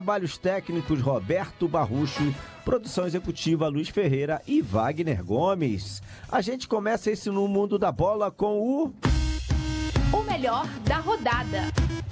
Trabalhos técnicos Roberto Barrucho, produção executiva Luiz Ferreira e Wagner Gomes. A gente começa esse No Mundo da Bola com o melhor da rodada.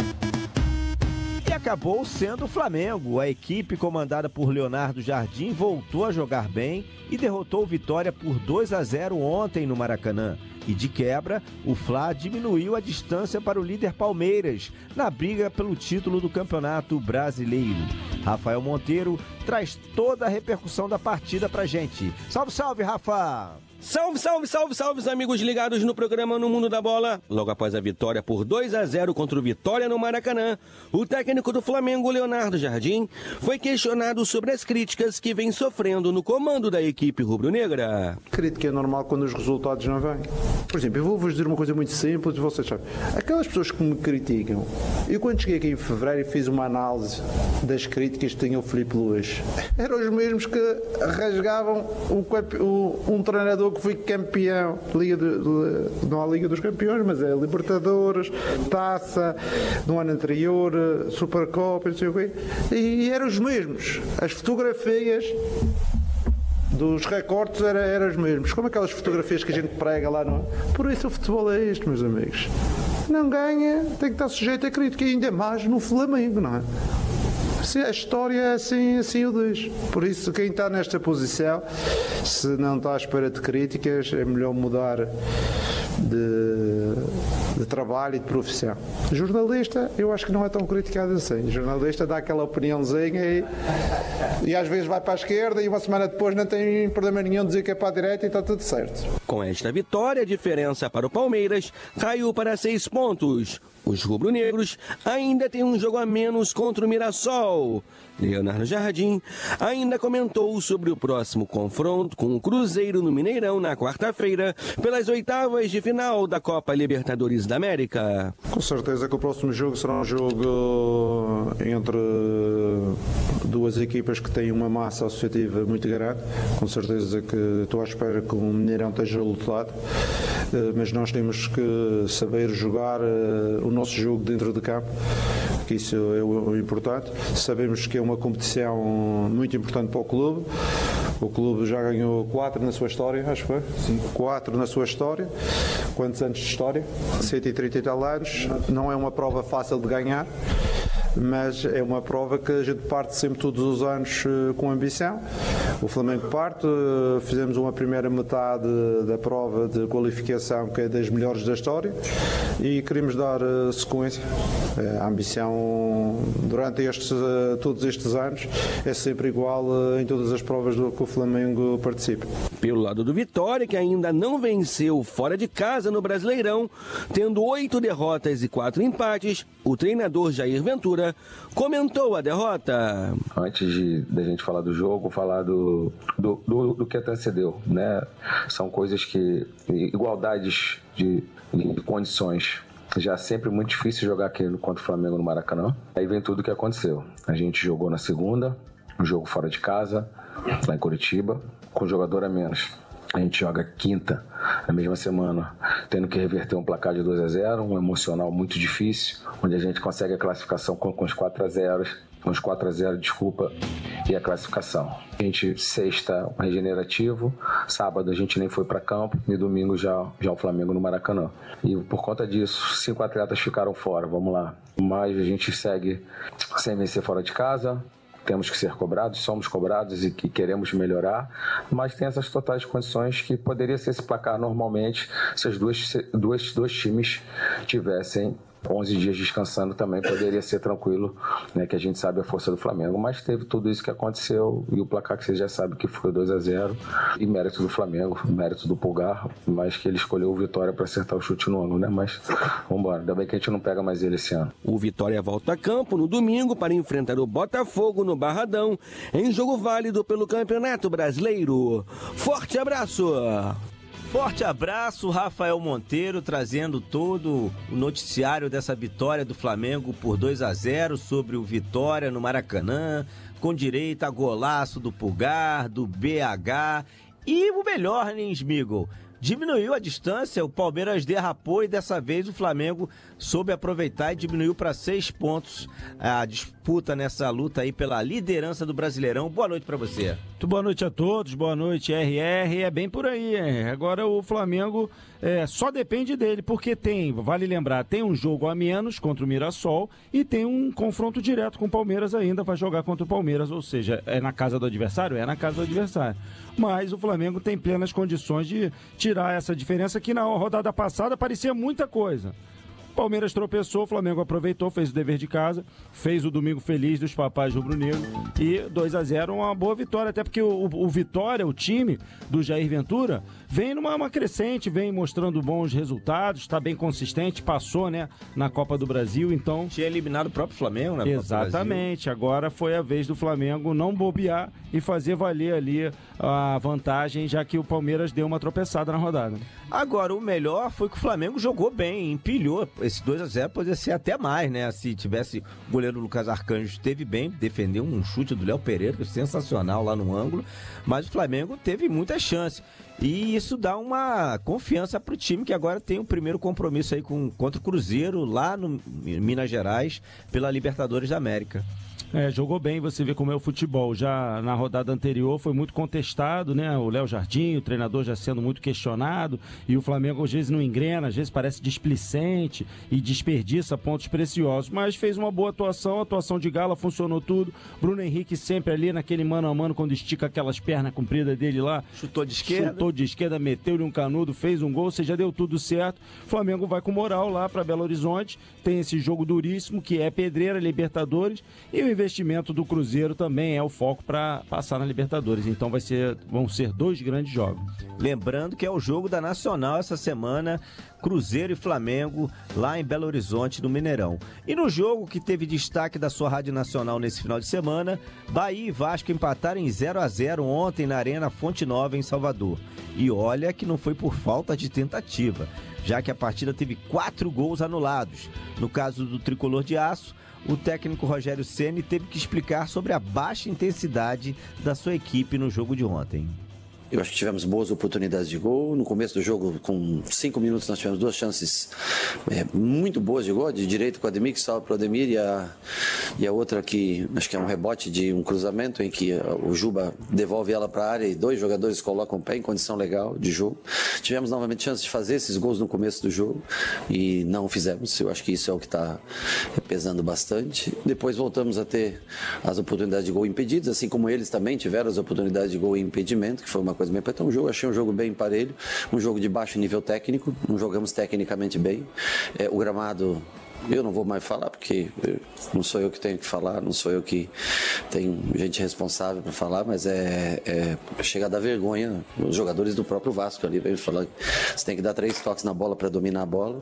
E acabou sendo o Flamengo. A equipe comandada por Leonardo Jardim voltou a jogar bem e derrotou o Vitória por 2-0 ontem no Maracanã. E de quebra, o Fla diminuiu a distância para o líder Palmeiras na briga pelo título do Campeonato Brasileiro. Rafael Monteiro traz toda a repercussão da partida pra gente. Salve, salve, Rafa! Salve, salve, salve, salve, os amigos ligados no programa No Mundo da Bola. Logo após a vitória por 2-0 contra o Vitória no Maracanã, o técnico do Flamengo, Leonardo Jardim, foi questionado sobre as críticas que vem sofrendo no comando da equipe rubro-negra. Crítica é normal quando os resultados não vêm. Por exemplo, eu vou-vos dizer uma coisa muito simples e vocês sabem. Aquelas pessoas que me criticam, eu quando cheguei aqui em fevereiro e fiz uma análise das críticas que tinha o Filipe Luís, eram os mesmos que rasgavam um treinador que foi campeão, não há Liga dos Campeões, mas é Libertadores, Taça, no ano anterior, Supercopa, não sei o quê, e eram os mesmos. As fotografias dos recortes eram os mesmos, como aquelas fotografias que a gente prega lá no... Por isso o futebol é isto, meus amigos. Não ganha, tem que estar sujeito a crítica, e ainda mais no Flamengo, não é? A história é assim o diz. Por isso, quem está nesta posição, se não está à espera de críticas, é melhor mudar de trabalho e de profissão. Jornalista, eu acho que não é tão criticado assim. Jornalista dá aquela opiniãozinha e às vezes vai para a esquerda e uma semana depois não tem problema nenhum de dizer que é para a direita e está tudo certo. Com esta vitória, a diferença para o Palmeiras caiu para 6 pontos. Os rubro-negros ainda têm um jogo a menos contra o Mirassol. Leonardo Jardim ainda comentou sobre o próximo confronto com o Cruzeiro no Mineirão na quarta-feira, pelas oitavas de final da Copa Libertadores da América. Com certeza que o próximo jogo será um jogo entre duas equipas que têm uma massa associativa muito grande. Com certeza que estou à espera que o Mineirão esteja lutado, mas nós temos que saber jogar o nosso jogo dentro de campo, que isso é o importante. Sabemos que é uma competição muito importante para o clube. O clube já ganhou 4 na sua história, acho que foi? Sim. 4 na sua história. Quantos anos de história? 130 e tal anos. Não é uma prova fácil de ganhar, mas é uma prova que a gente parte sempre todos os anos com ambição. O Flamengo parte, fizemos uma primeira metade da prova de qualificação que é das melhores da história e queremos dar sequência. A ambição durante todos estes anos é sempre igual em todas as provas que o Flamengo participa. Pelo lado do Vitória, que ainda não venceu fora de casa no Brasileirão, tendo 8 derrotas e 4 empates, o treinador Jair Ventura comentou a derrota. Antes da gente falar do jogo, falar do que antecedeu, né? São coisas que, igualdades de condições. Já é sempre muito difícil jogar aqui contra o Flamengo no Maracanã. Aí vem tudo o que aconteceu. A gente jogou na segunda, um jogo fora de casa, lá em Curitiba, com jogador a menos. A gente joga quinta, na mesma semana, tendo que reverter um placar de 2-0, um emocional muito difícil, onde a gente consegue a classificação com os 4-0, e a classificação. A gente, sexta, regenerativo, sábado a gente nem foi para campo, e domingo já o Flamengo no Maracanã. E por conta disso, 5 atletas ficaram fora, vamos lá. Mas a gente segue sem vencer fora de casa. Temos que ser cobrados, somos cobrados e que queremos melhorar, mas tem essas totais condições que poderia ser esse placar normalmente se os dois times tivessem 11 dias descansando, também poderia ser tranquilo, né, que a gente sabe a força do Flamengo, mas teve tudo isso que aconteceu e o placar que você já sabe que foi 2-0 e mérito do Flamengo, mérito do Pulgar, mas que ele escolheu o Vitória para acertar o chute no ângulo, né? Mas vamos embora, ainda bem que a gente não pega mais ele esse ano. O Vitória volta a campo no domingo para enfrentar o Botafogo no Barradão, em jogo válido pelo Campeonato Brasileiro. Forte abraço! Forte abraço, Rafael Monteiro, trazendo todo o noticiário dessa vitória do Flamengo por 2-0 sobre o Vitória no Maracanã, com direito a golaço do Pulgar, do BH e o melhor, né, Smigol? diminuiu a distância, o Palmeiras derrapou e dessa vez o Flamengo soube aproveitar e diminuiu para 6 pontos a disputa nessa luta aí pela liderança do Brasileirão. Boa noite para você. Muito boa noite a todos, boa noite RR, é bem por aí, hein? Agora o Flamengo só depende dele, porque vale lembrar, tem um jogo a menos contra o Mirassol e tem um confronto direto com o Palmeiras ainda, vai jogar contra o Palmeiras, ou seja, é na casa do adversário? É na casa do adversário. Mas o Flamengo tem plenas condições de tirar essa diferença que na rodada passada parecia muita coisa. O Palmeiras tropeçou, o Flamengo aproveitou, fez o dever de casa, fez o domingo feliz dos papais rubro-negro e 2-0, uma boa vitória, até porque o Vitória, o time do Jair Ventura, vem numa crescente, vem mostrando bons resultados, está bem consistente, passou, né, na Copa do Brasil, então... Tinha eliminado o próprio Flamengo na Copa do Brasil. Exatamente, agora foi a vez do Flamengo não bobear e fazer valer ali a vantagem, já que o Palmeiras deu uma tropeçada na rodada. Agora, o melhor foi que o Flamengo jogou bem, empilhou. Esse 2-0 poderia ser até mais, né? Se tivesse o goleiro Lucas Arcanjo, esteve bem, defendeu um chute do Léo Pereira, que é sensacional lá no ângulo, mas o Flamengo teve muita chance. E isso dá uma confiança para o time, que agora tem o primeiro compromisso aí contra o Cruzeiro, lá no Minas Gerais, pela Libertadores da América. Jogou bem, você vê como é o futebol. Já na rodada anterior foi muito contestado, né? O Léo Jardim, o treinador já sendo muito questionado, e o Flamengo às vezes não engrena, às vezes parece displicente e desperdiça pontos preciosos, mas fez uma boa atuação, atuação de gala, funcionou tudo. Bruno Henrique sempre ali naquele mano a mano, quando estica aquelas pernas compridas dele lá. Chutou de esquerda, meteu-lhe um canudo, fez um gol, ou seja, deu tudo certo. O Flamengo vai com moral lá para Belo Horizonte, tem esse jogo duríssimo que é pedreira, Libertadores, e o investimento do Cruzeiro também é o foco para passar na Libertadores. Então vão ser 2 grandes jogos. Lembrando que é o jogo da Nacional essa semana, Cruzeiro e Flamengo, lá em Belo Horizonte, no Mineirão. E no jogo que teve destaque da sua Rádio Nacional nesse final de semana, Bahia e Vasco empataram em 0-0 ontem na Arena Fonte Nova, em Salvador. E olha que não foi por falta de tentativa, já que a partida teve 4 gols anulados. No caso do Tricolor de Aço, o técnico Rogério Ceni teve que explicar sobre a baixa intensidade da sua equipe no jogo de ontem. Eu acho que tivemos boas oportunidades de gol. No começo do jogo, com 5 minutos, nós tivemos 2 chances muito boas de gol. De direito com o Ademir, que salva para o Ademir, e a outra que acho que é um rebote de um cruzamento, em que o Juba devolve ela para a área e 2 jogadores colocam o pé em condição legal de jogo. Tivemos novamente chance de fazer esses gols no começo do jogo e não fizemos. Eu acho que isso é o que está pesando bastante. Depois voltamos a ter as oportunidades de gol impedidas, assim como eles também tiveram as oportunidades de gol e impedimento, que foi uma coisa bem. Então, achei um jogo bem parelho, um jogo de baixo nível técnico, não jogamos tecnicamente bem. O gramado, eu não vou mais falar, porque não sou eu que tenho que falar, não sou eu que tenho gente responsável para falar, mas chega a dar vergonha. Os jogadores do próprio Vasco ali veio falar que você tem que dar 3 toques na bola para dominar a bola.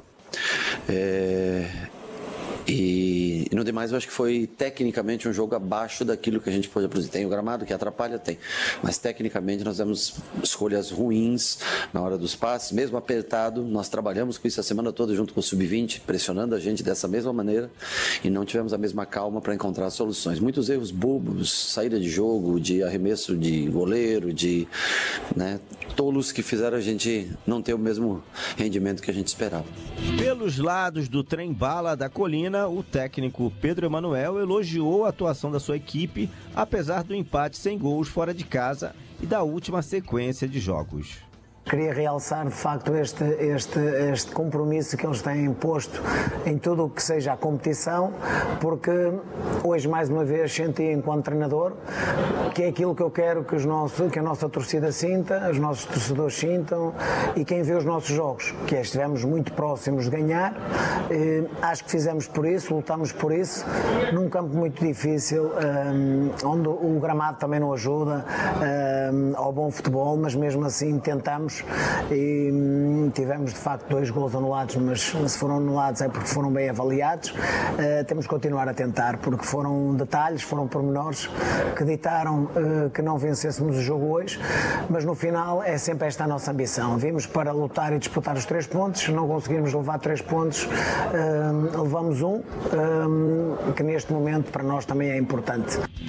E no demais eu acho que foi tecnicamente um jogo abaixo daquilo que a gente pode produzir. Tem o gramado que atrapalha, tem, mas tecnicamente nós demos escolhas ruins na hora dos passes, mesmo apertado. Nós trabalhamos com isso a semana toda junto com o Sub-20, pressionando a gente dessa mesma maneira, e não tivemos a mesma calma para encontrar soluções. Muitos erros bobos, saída de jogo, de arremesso de goleiro, de tolos que fizeram a gente não ter o mesmo rendimento que a gente esperava. Pelos lados do trem-bala da Colina, o técnico Pedro Emanuel elogiou a atuação da sua equipe, apesar do empate sem gols fora de casa e da última sequência de jogos. Queria realçar, de facto, este compromisso que eles têm posto em tudo o que seja a competição, porque hoje, mais uma vez, senti, enquanto treinador, que é aquilo que eu quero que a nossa torcida sinta, os nossos torcedores sintam e quem vê os nossos jogos, que estivemos muito próximos de ganhar. Acho que fizemos por isso, lutamos por isso, num campo muito difícil, onde o gramado também não ajuda ao bom futebol, mas mesmo assim tentamos. E tivemos de facto 2 gols anulados, mas se foram anulados é porque foram bem avaliados. Temos que continuar a tentar, porque foram detalhes, foram pormenores que ditaram que não vencêssemos o jogo hoje, mas no final é sempre esta a nossa ambição. Vimos para lutar e disputar os 3 pontos, se não conseguirmos levar 3 pontos, levamos 1, que neste momento para nós também é importante.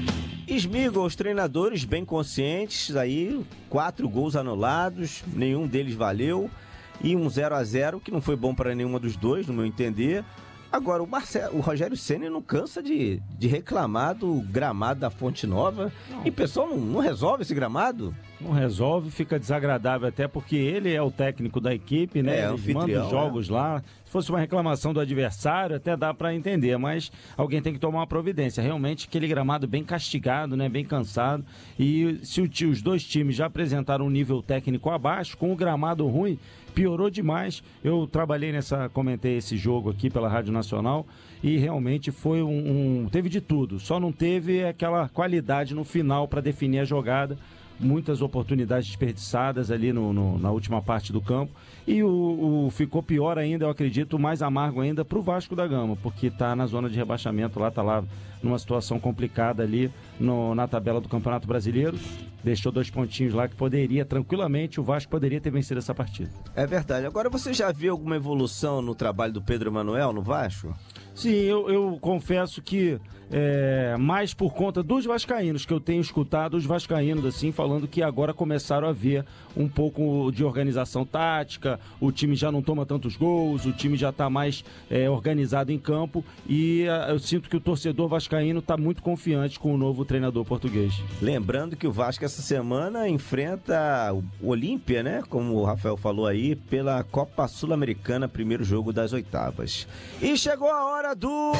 Esmiga, os treinadores bem conscientes, aí 4 gols anulados, nenhum deles valeu, e um 0-0 que não foi bom para nenhuma dos dois, no meu entender. Agora, o Rogério Ceni não cansa de reclamar do gramado da Fonte Nova. Não. E o pessoal não resolve esse gramado? Não resolve, fica desagradável até porque ele é o técnico da equipe, né? Ele manda os jogos lá. Se fosse uma reclamação do adversário, até dá para entender, mas alguém tem que tomar uma providência. Realmente, aquele gramado bem castigado, né? Bem cansado. E se os dois times já apresentaram um nível técnico abaixo, com o gramado ruim, piorou demais. Eu comentei esse jogo aqui pela Rádio Nacional e realmente foi teve de tudo. Só não teve aquela qualidade no final para definir a jogada. Muitas oportunidades desperdiçadas ali na última parte do campo. E ficou pior ainda, eu acredito, mais amargo ainda para o Vasco da Gama, porque está na zona de rebaixamento, está lá numa situação complicada ali na tabela do Campeonato Brasileiro. Deixou 2 pontinhos lá que tranquilamente, o Vasco poderia ter vencido essa partida. É verdade. Agora, você já viu alguma evolução no trabalho do Pedro Emanuel no Vasco? Sim, eu confesso que mais por conta dos vascaínos, que eu tenho escutado os vascaínos assim, falando que agora começaram a ver um pouco de organização tática, o time já não toma tantos gols, o time já está mais organizado em campo e eu sinto que o torcedor vascaíno está muito confiante com o novo treinador português. Lembrando que o Vasco essa semana enfrenta o Olímpia, né? Como o Rafael falou aí, pela Copa Sul-Americana, primeiro jogo das oitavas. E chegou a hora do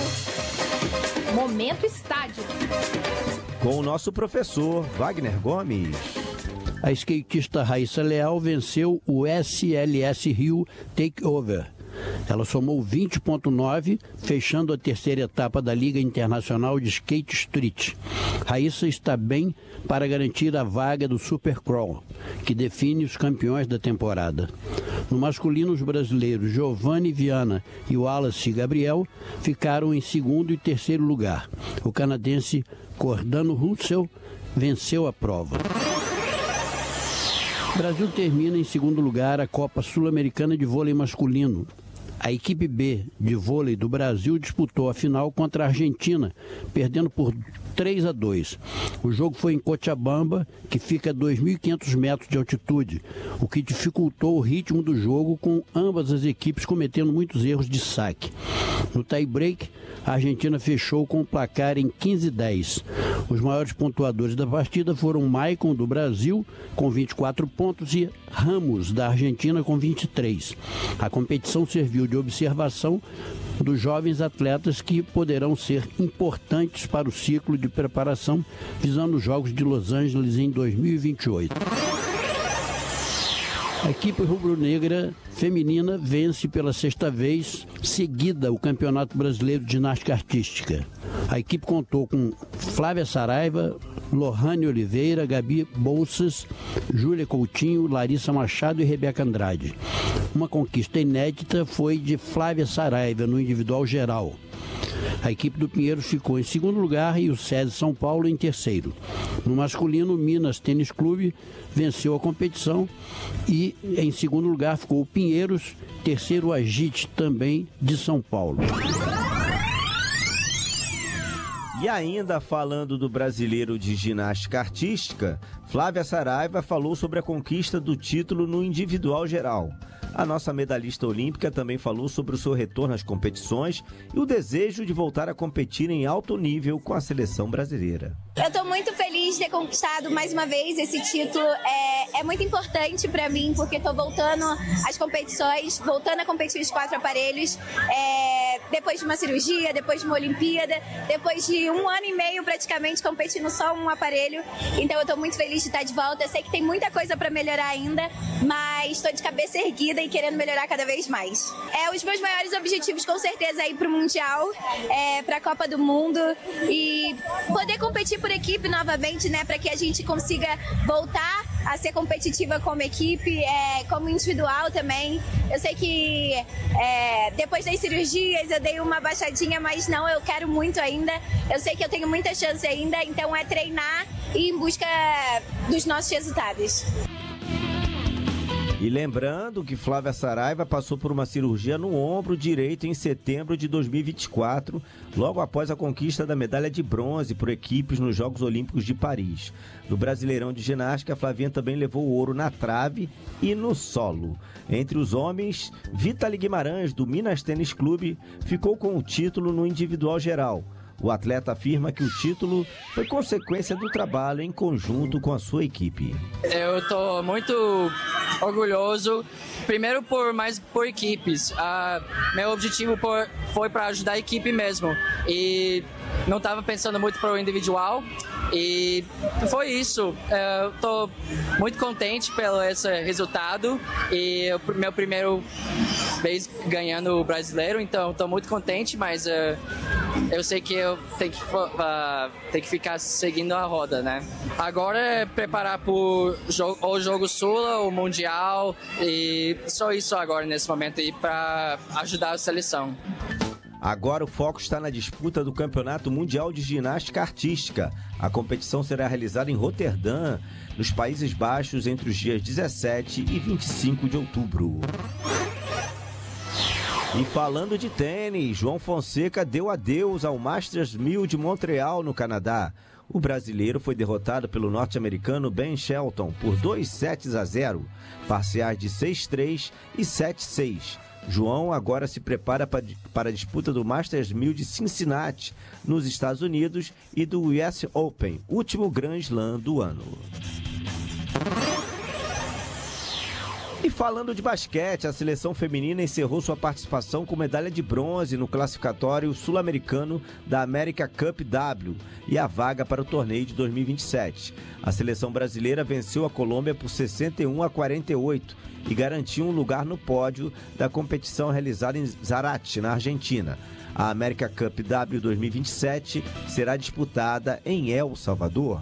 Momento Estádio, com o nosso professor Wagner Gomes. A skatista Raíssa Leal venceu o SLS Rio Takeover. Ela somou 20,9, fechando a terceira etapa da Liga Internacional de Skate Street. Raíssa está bem para garantir a vaga do Supercrawl, que define os campeões da temporada. No masculino, os brasileiros Giovanni Viana e Wallace Gabriel ficaram em segundo e terceiro lugar. O canadense Cordano Russell venceu a prova. O Brasil termina em segundo lugar a Copa Sul-Americana de Vôlei Masculino. A equipe B de vôlei do Brasil disputou a final contra a Argentina, perdendo por 3-2. O jogo foi em Cochabamba, que fica a 2.500 metros de altitude, o que dificultou o ritmo do jogo, com ambas as equipes cometendo muitos erros de saque. No tie-break, a Argentina fechou com o placar em 15-10. Os maiores pontuadores da partida foram Maicon, do Brasil, com 24 pontos, e Ramos, da Argentina, com 23. A competição serviu de observação dos jovens atletas que poderão ser importantes para o ciclo de preparação visando os Jogos de Los Angeles em 2028. A equipe rubro-negra feminina vence pela sexta vez seguida o Campeonato Brasileiro de Ginástica Artística. A equipe contou com Flávia Saraiva, Lohane Oliveira, Gabi Bolsas, Júlia Coutinho, Larissa Machado e Rebeca Andrade. Uma conquista inédita foi de Flávia Saraiva no individual geral. A equipe do Pinheiros ficou em segundo lugar e o SESI São Paulo em terceiro. No masculino, o Minas Tênis Clube venceu a competição e em segundo lugar ficou o Pinheiros, terceiro o Agite, também de São Paulo. E ainda falando do brasileiro de ginástica artística, Flávia Saraiva falou sobre a conquista do título no individual geral. A nossa medalhista olímpica também falou sobre o seu retorno às competições e o desejo de voltar a competir em alto nível com a seleção brasileira. Eu estou muito feliz de ter conquistado mais uma vez esse título. É muito importante para mim, porque estou voltando às competições, voltando a competir os 4 aparelhos, depois de uma cirurgia, depois de uma Olimpíada, depois de 1 ano e meio praticamente competindo só um aparelho. Então eu estou muito feliz de estar de volta. Eu sei que tem muita coisa para melhorar ainda, mas estou de cabeça erguida e querendo melhorar cada vez mais. Os meus maiores objetivos com certeza é ir para o Mundial, para a Copa do Mundo e poder competir por equipe novamente, né, para que a gente consiga voltar a ser competitiva como equipe, como individual também. Eu sei que depois das cirurgias eu dei uma baixadinha, mas não, eu quero muito ainda. Eu sei que eu tenho muita chance ainda, então é treinar e ir em busca dos nossos resultados. E lembrando que Flávia Saraiva passou por uma cirurgia no ombro direito em setembro de 2024, logo após a conquista da medalha de bronze por equipes nos Jogos Olímpicos de Paris. No Brasileirão de Ginástica, a Flavinha também levou o ouro na trave e no solo. Entre os homens, Vitaly Guimarães, do Minas Tênis Clube, ficou com o título no individual geral. O atleta afirma que o título foi consequência do trabalho em conjunto com a sua equipe. Eu estou muito orgulhoso, primeiro por equipes. Meu objetivo foi para ajudar a equipe mesmo. E não estava pensando muito para o individual. E foi isso. Eu estou muito contente pelo esse resultado. E meu primeiro vez ganhando o brasileiro, então estou muito contente, mas eu sei que eu tenho que ficar seguindo a roda, né? Agora é preparar para o Jogo Sula, o Mundial, e só isso agora nesse momento, e para ajudar a seleção. Agora o foco está na disputa do Campeonato Mundial de Ginástica Artística. A competição será realizada em Roterdã, nos Países Baixos, entre os dias 17 e 25 de outubro. E falando de tênis, João Fonseca deu adeus ao Masters 1000 de Montreal, no Canadá. O brasileiro foi derrotado pelo norte-americano Ben Shelton por 2-0, parciais de 6-3 e 7-6. João agora se prepara para a disputa do Masters 1000 de Cincinnati, nos Estados Unidos, e do US Open, último Grand Slam do ano. E falando de basquete, a seleção feminina encerrou sua participação com medalha de bronze no classificatório sul-americano da America Cup W e a vaga para o torneio de 2027. A seleção brasileira venceu a Colômbia por 61-48 e garantiu um lugar no pódio da competição realizada em Zárate, na Argentina. A America Cup W 2027 será disputada em El Salvador.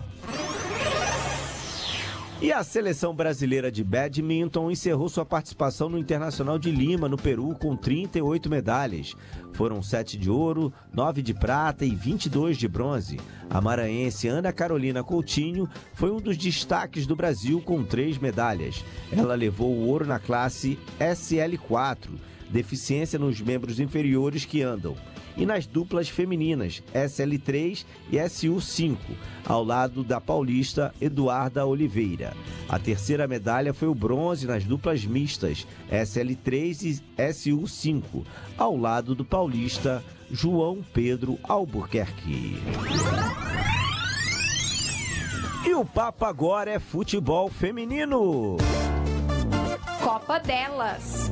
E a seleção brasileira de badminton encerrou sua participação no Internacional de Lima, no Peru, com 38 medalhas. Foram 7 de ouro, 9 de prata e 22 de bronze. A maranhense Ana Carolina Coutinho foi um dos destaques do Brasil, com 3 medalhas. Ela levou o ouro na classe SL4, deficiência nos membros inferiores que andam, e nas duplas femininas SL3 e SU5, ao lado da paulista Eduarda Oliveira. A terceira medalha foi o bronze nas duplas mistas SL3 e SU5, ao lado do paulista João Pedro Albuquerque. E o papo agora é futebol feminino. Copa delas.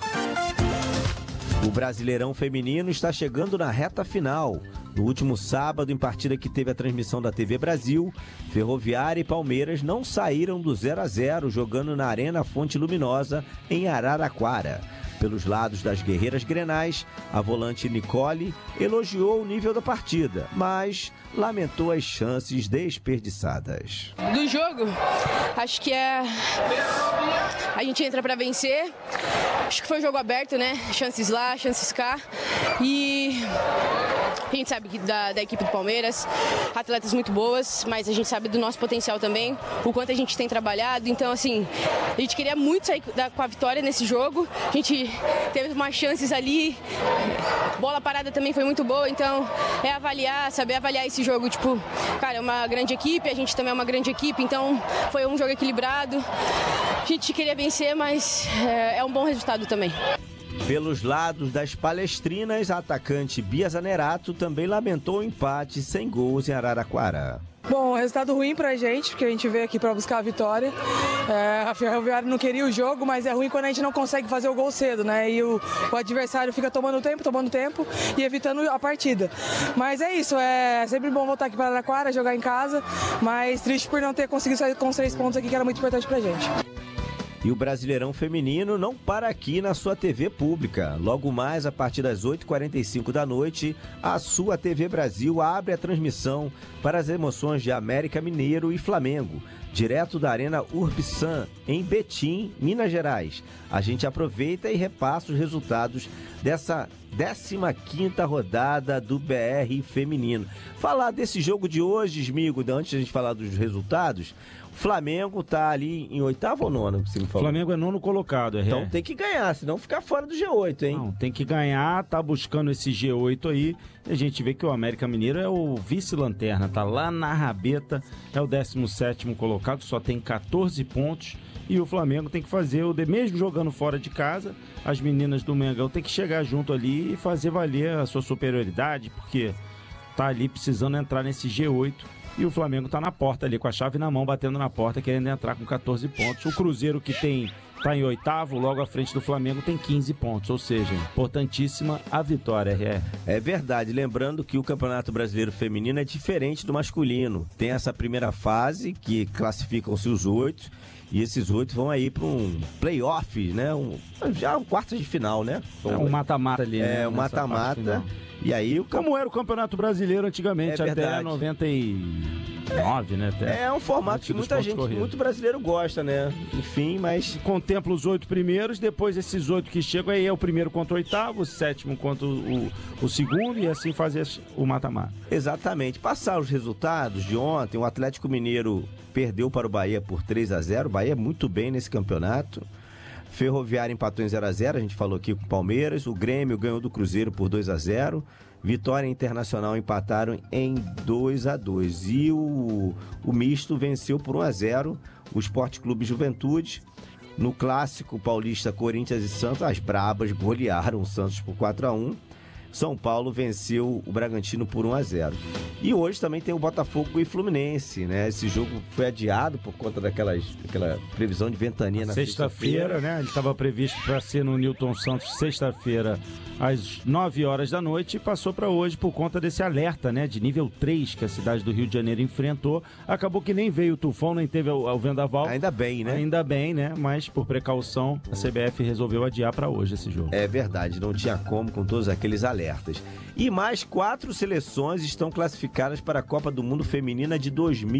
O Brasileirão Feminino está chegando na reta final. No último sábado, em partida que teve a transmissão da TV Brasil, Ferroviária e Palmeiras não saíram do 0-0, jogando na Arena Fonte Luminosa, em Araraquara. Pelos lados das guerreiras grenais, a volante Nicole elogiou o nível da partida, mas lamentou as chances desperdiçadas. Do jogo, acho que a gente entra para vencer. Acho que foi um jogo aberto, né? Chances lá, chances cá. E a gente sabe que da equipe do Palmeiras, atletas muito boas, mas a gente sabe do nosso potencial também, o quanto a gente tem trabalhado. Então, assim, a gente queria muito sair com a vitória nesse jogo. A gente teve umas chances ali, bola parada também foi muito boa, então saber avaliar esse jogo, tipo, cara, é uma grande equipe, a gente também é uma grande equipe, então foi um jogo equilibrado. A gente queria vencer, mas é um bom resultado também. Pelos lados das palestrinas, a atacante Bia Zanerato também lamentou o empate sem gols em Araraquara. Bom, resultado ruim pra gente, porque a gente veio aqui pra buscar a vitória. A Ferroviária não queria o jogo, mas é ruim quando a gente não consegue fazer o gol cedo, né? E o adversário fica tomando tempo e evitando a partida. Mas é isso, é sempre bom voltar aqui para Araraquara, jogar em casa, mas triste por não ter conseguido sair com os 3 pontos aqui, que era muito importante pra gente. E o Brasileirão Feminino não para aqui na sua TV pública. Logo mais, a partir das 8h45 da noite, a sua TV Brasil abre a transmissão para as emoções de América Mineiro e Flamengo. direto da Arena Urbsan, em Betim, Minas Gerais. A gente aproveita e repassa os resultados dessa 15ª rodada do BR feminino. Falar desse jogo de hoje, Smigo, antes de a gente falar dos resultados, o Flamengo tá ali em 8º ou 9º, que você me falou? O Flamengo é 9º colocado. Então tem que ganhar, senão ficar fora do G8, hein? Não, tem que ganhar, tá buscando esse G8 aí. E a gente vê que o América Mineiro é o vice-lanterna, tá lá na rabeta, é o 17º colocado, só tem 14 pontos. E o Flamengo tem que fazer, mesmo jogando fora de casa, as meninas do Mengão tem que chegar junto ali e fazer valer a sua superioridade, porque tá ali precisando entrar nesse G8. E o Flamengo tá na porta ali, com a chave na mão, batendo na porta, querendo entrar com 14 pontos. O Cruzeiro, que tá em 8º, logo à frente do Flamengo, tem 15 pontos. Ou seja, importantíssima a vitória, É verdade. Lembrando que o Campeonato Brasileiro Feminino é diferente do masculino. Tem essa primeira fase, que classificam-se os 8, e esses 8 vão aí para um playoff, né? Já um quarto de final, né? Um mata-mata ali, né? É, um mata-mata. E aí como era o Campeonato Brasileiro antigamente, até 99, né? É um formato que muita gente, muito brasileiro gosta, né? Enfim, mas... Contempla os 8 primeiros, depois esses 8 que chegam, aí é o primeiro contra o 8º, o 7º contra o segundo, e assim fazer o mata-mata. Exatamente. Passar os resultados de ontem, o Atlético Mineiro perdeu para o Bahia por 3-0, o Bahia muito bem nesse campeonato. Ferroviária empatou em 0-0, a gente falou aqui com o Palmeiras. O Grêmio ganhou do Cruzeiro por 2-0. Vitória e Internacional empataram em 2-2. E o Misto venceu por 1-0 o Sport Clube Juventude. No clássico paulista, Corinthians e Santos, as brabas golearam o Santos por 4-1. São Paulo venceu o Bragantino por 1-0. E hoje também tem o Botafogo e Fluminense, né? Esse jogo foi adiado por conta daquela previsão de ventania na sexta-feira, né? Ele estava previsto para ser no Newton Santos sexta-feira às 9 horas da noite e passou para hoje por conta desse alerta, né? De nível 3 que a cidade do Rio de Janeiro enfrentou. Acabou que nem veio o tufão, nem teve o vendaval. Ainda bem, né? Ainda bem, né? Mas por precaução, a CBF resolveu adiar para hoje esse jogo. É verdade, não tinha como com todos aqueles alertas. E mais 4 seleções estão classificadas para a Copa do Mundo Feminina de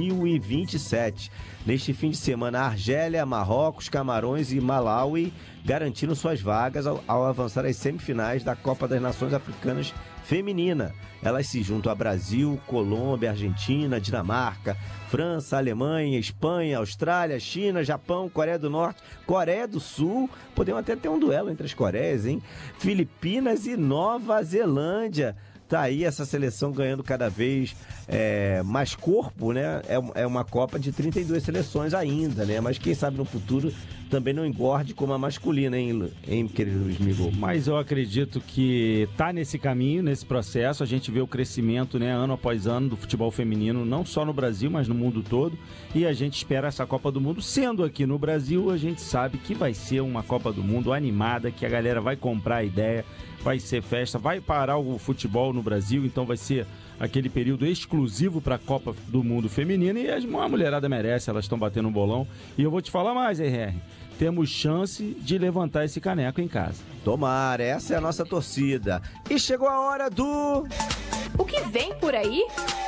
2027. Neste fim de semana, Argélia, Marrocos, Camarões e Malawi garantiram suas vagas ao avançar às semifinais da Copa das Nações Africanas Feminina. Elas se juntam a Brasil, Colômbia, Argentina, Dinamarca, França, Alemanha, Espanha, Austrália, China, Japão, Coreia do Norte, Coreia do Sul. Podemos até ter um duelo entre as Coreias, hein? Filipinas e Nova Zelândia. Tá aí essa seleção ganhando cada vez mais corpo, né? É uma Copa de 32 seleções ainda, né? Mas quem sabe no futuro também não engorde como a masculina, hein querido Smigol? Mas eu acredito que tá nesse caminho, nesse processo. A gente vê o crescimento, né, ano após ano do futebol feminino, não só no Brasil, mas no mundo todo. E a gente espera essa Copa do Mundo. Sendo aqui no Brasil, a gente sabe que vai ser uma Copa do Mundo animada, que a galera vai comprar a ideia, vai ser festa, vai parar o futebol no Brasil, então vai ser aquele período exclusivo para a Copa do Mundo Feminina e a mulherada merece, elas estão batendo um bolão. E eu vou te falar mais, RR, temos chance de levantar esse caneco em casa. Tomara, essa é a nossa torcida. E chegou a hora do... O que vem por aí?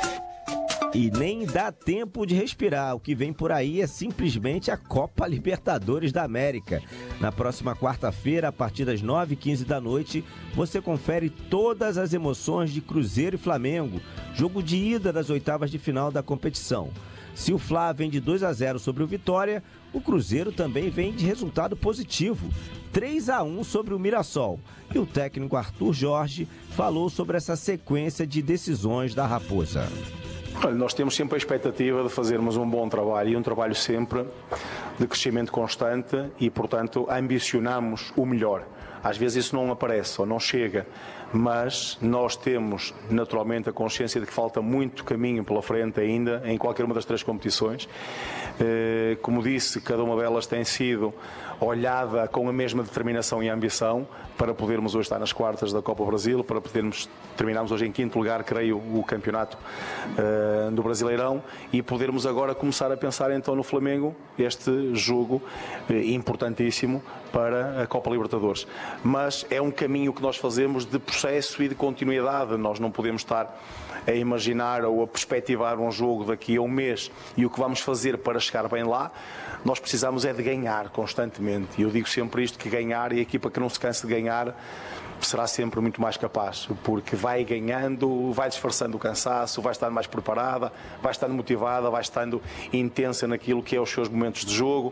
E nem dá tempo de respirar. O que vem por aí é simplesmente a Copa Libertadores da América. Na próxima quarta-feira, a partir das 9h15 da noite, você confere todas as emoções de Cruzeiro e Flamengo, jogo de ida das oitavas de final da competição. Se o Fla vem de 2-0 sobre o Vitória, o Cruzeiro também vem de resultado positivo, 3-1 sobre o Mirassol. E o técnico Arthur Jorge falou sobre essa sequência de decisões da Raposa. Olha, nós temos sempre a expectativa de fazermos um bom trabalho e um trabalho sempre de crescimento constante e, portanto, ambicionamos o melhor. Às vezes isso não aparece ou não chega, mas nós temos naturalmente a consciência de que falta muito caminho pela frente ainda em qualquer uma das 3 competições. Como disse, cada uma delas tem sido olhada com a mesma determinação e ambição para podermos hoje estar nas quartas da Copa Brasil, para podermos terminarmos hoje em 5º lugar, creio, o campeonato do Brasileirão e podermos agora começar a pensar então no Flamengo, este jogo importantíssimo para a Copa Libertadores. Mas é um caminho que nós fazemos de sucesso e de continuidade. Nós não podemos estar a imaginar ou a perspectivar um jogo daqui a um mês e o que vamos fazer para chegar bem lá. Nós precisamos é de ganhar constantemente. E eu digo sempre isto, que ganhar, e a equipa que não se cansa de ganhar será sempre muito mais capaz, porque vai ganhando, vai disfarçando o cansaço, vai estando mais preparada, vai estando motivada, vai estando intensa naquilo que é os seus momentos de jogo.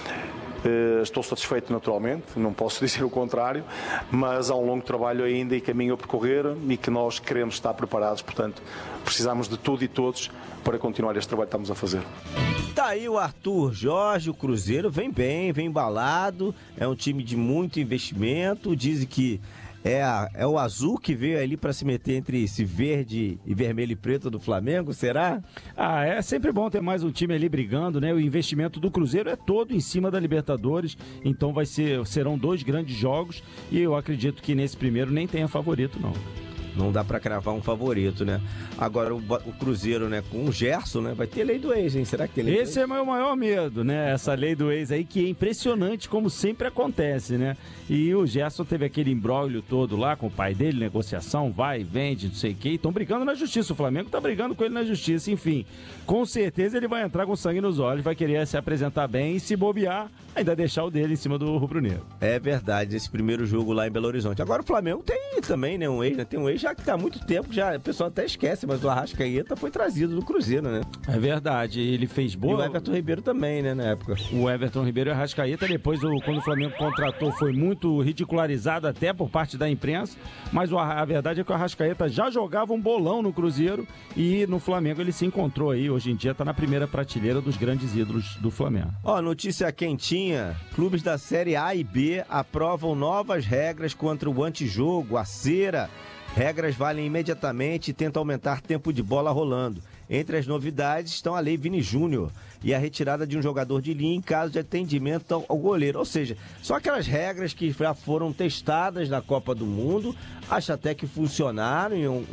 Estou satisfeito naturalmente, não posso dizer o contrário, mas há um longo trabalho ainda e caminho a percorrer e que nós queremos estar preparados, portanto precisamos de tudo e todos para continuar este trabalho que estamos a fazer. Tá aí o Arthur Jorge, o Cruzeiro vem bem, vem embalado, é um time de muito investimento, dizem que é o azul que veio ali para se meter entre esse verde e vermelho e preto do Flamengo, será? É sempre bom ter mais um time ali brigando, né? O investimento do Cruzeiro é todo em cima da Libertadores, então serão 2 grandes jogos e eu acredito que nesse primeiro nem tenha favorito, não. Não dá pra cravar um favorito, né? Agora o Cruzeiro, né, com o Gerson, né, vai ter lei do ex, hein? Será que tem lei do ex? Esse é o meu maior medo, né? Essa lei do ex aí, que é impressionante, como sempre acontece, né? E o Gerson teve aquele imbróglio todo lá com o pai dele, negociação, vai, vende, não sei o quê. Estão brigando na justiça, o Flamengo tá brigando com ele na justiça, enfim. Com certeza ele vai entrar com sangue nos olhos, vai querer se apresentar bem e se bobear, ainda deixar o dele em cima do rubro-negro. É verdade, esse primeiro jogo lá em Belo Horizonte. Agora o Flamengo tem também, né, um ex, né? Tem um ex já que tá há muito tempo, já o pessoal até esquece, mas o Arrascaeta foi trazido do Cruzeiro, né? É verdade, ele fez boa. E o Everton Ribeiro também, né, na época. O Everton Ribeiro e o Arrascaeta, depois quando o Flamengo contratou, foi muito ridicularizado até por parte da imprensa, mas a verdade é que o Arrascaeta já jogava um bolão no Cruzeiro e no Flamengo ele se encontrou aí, hoje em dia tá na primeira prateleira dos grandes ídolos do Flamengo. Notícia quentinha, clubes da Série A e B aprovam novas regras contra o antijogo, a cera. Regras valem imediatamente e tentam aumentar tempo de bola rolando. Entre as novidades estão a Lei Vini Júnior e a retirada de um jogador de linha em caso de atendimento ao goleiro. Ou seja, são aquelas regras que já foram testadas na Copa do Mundo, acho até que funcionaram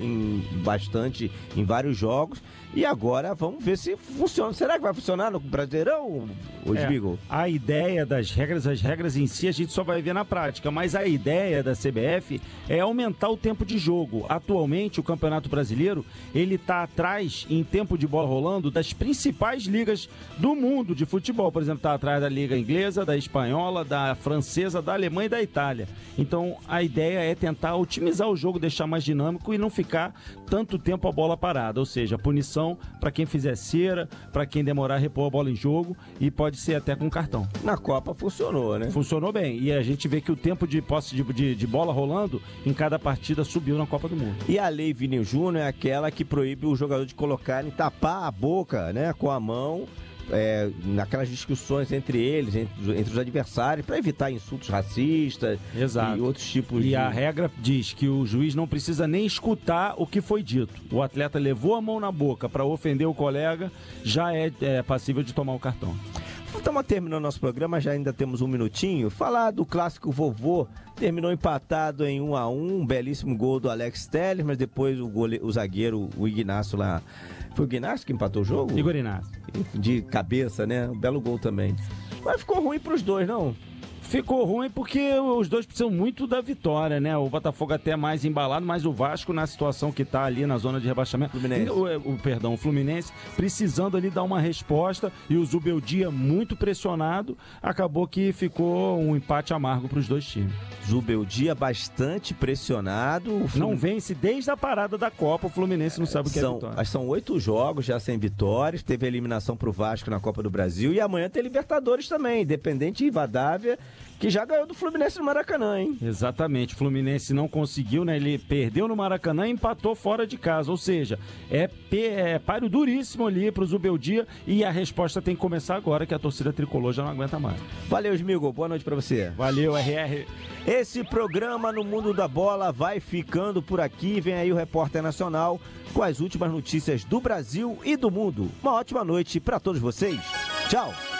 bastante em vários jogos. E agora vamos ver se funciona. Será que vai funcionar no Brasileirão, Rodrigo? A ideia das regras, as regras em si a gente só vai ver na prática, mas a ideia da CBF é aumentar o tempo de jogo. Atualmente o Campeonato Brasileiro, ele está atrás em tempo de bola rolando das principais ligas do mundo de futebol. Por exemplo, está atrás da Liga Inglesa, da Espanhola, da Francesa, da Alemanha e da Itália. Então a ideia é tentar otimizar o jogo, deixar mais dinâmico e não ficar tanto tempo a bola parada, ou seja, punição para quem fizer cera, para quem demorar a repor a bola em jogo e pode ser até com cartão. Na Copa funcionou, né? Funcionou bem e a gente vê que o tempo de posse de bola rolando em cada partida subiu na Copa do Mundo. E a Lei Vini Júnior é aquela que proíbe o jogador de colocar e tapar a boca, né, com a mão, naquelas discussões entre eles, entre os adversários, para evitar insultos racistas. Exato. E outros tipos e a regra diz que o juiz não precisa nem escutar o que foi dito. O atleta levou a mão na boca para ofender o colega, já é passível de tomar o cartão. Estamos terminando nosso programa, já ainda temos um minutinho. Falar do clássico vovô, terminou empatado em 1-1, um belíssimo gol do Alex Telles, mas depois o zagueiro, o Ignacio lá... Foi o Ignacio que empatou o jogo? Igor Inácio. De cabeça, né? Um belo gol também. Mas ficou ruim pros dois, não? Ficou ruim porque os dois precisam muito da vitória, né? O Botafogo até mais embalado, mas o Vasco na situação que tá ali na zona de rebaixamento. Fluminense. O Fluminense precisando ali dar uma resposta e o Zubeldia muito pressionado, acabou que ficou um empate amargo para os dois times. Zubeldia bastante pressionado. Não vence desde a parada da Copa, o Fluminense não sabe o que é vitória. São 8 jogos já sem vitórias, teve a eliminação pro Vasco na Copa do Brasil e amanhã tem Libertadores também, Independente e Rivadavia, que já ganhou do Fluminense no Maracanã, hein? Exatamente, o Fluminense não conseguiu, né? Ele perdeu no Maracanã e empatou fora de casa, ou seja, é páreo duríssimo ali pro Zubeldia e a resposta tem que começar agora que a torcida tricolor já não aguenta mais. Valeu, Smigo, boa noite pra você. Valeu, RR. Esse programa no Mundo da Bola vai ficando por aqui, vem aí o Repórter Nacional com as últimas notícias do Brasil e do mundo. Uma ótima noite pra todos vocês, tchau!